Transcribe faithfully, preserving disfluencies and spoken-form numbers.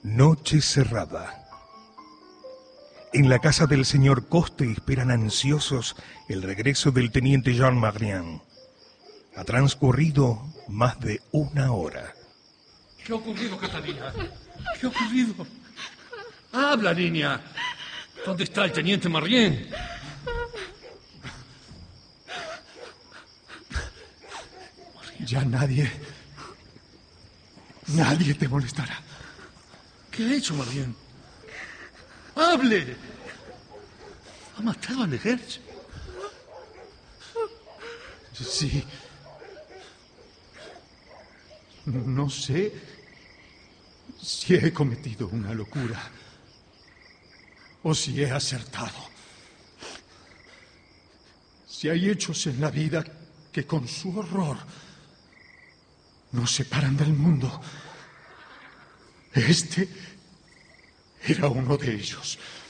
Noche cerrada. En la casa del señor Coste esperan ansiosos el regreso del teniente Jean Marian. Ha transcurrido más de una hora. ¿Qué ha ocurrido, Catalina? ¿Qué ha ocurrido? ¡Habla, niña! ¿Dónde está el teniente Marian? Ya nadie... Nadie te molestará. ¿Qué ha hecho Marian? ¡Hable! ¿Ha matado a Legers? Sí. No sé si he cometido una locura o si he acertado. Si hay hechos en la vida que con su horror nos separan del mundo, este era uno de ellos.